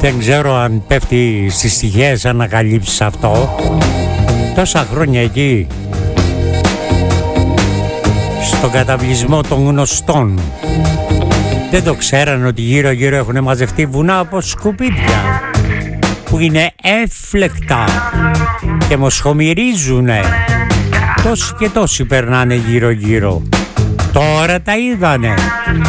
Δεν ξέρω αν πέφτει στις τυχαίες ανακαλύψεις αυτό. Τόσα χρόνια εκεί, στον καταβλισμό των γνωστών, δεν το ξέραν ότι γύρω γύρω έχουν μαζευτεί βουνά από σκουπίδια που είναι έφλεκτα και μοσχομυρίζουνε. Τόσοι και τόσοι περνάνε γύρω γύρω. Τώρα τα είδανε.